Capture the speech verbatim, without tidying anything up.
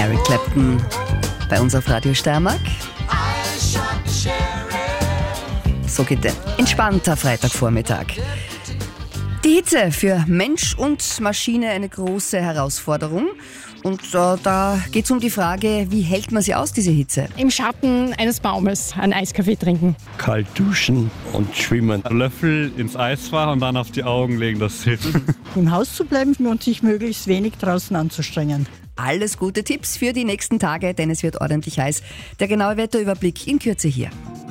Eric Clapton bei uns auf Radio Steiermark. So geht ein entspannter Freitagvormittag. Die Hitze für Mensch und Maschine eine große Herausforderung. Und äh, da geht es um die Frage, wie hält man sie aus, diese Hitze? Im Schatten eines Baumes einen Eiskaffee trinken. Kalt duschen und schwimmen. Löffel ins Eisfach und dann auf die Augen legen, das hilft. Im Haus zu bleiben und sich möglichst wenig draußen anzustrengen. Alles gute Tipps für die nächsten Tage, denn es wird ordentlich heiß. Der genaue Wetterüberblick in Kürze hier.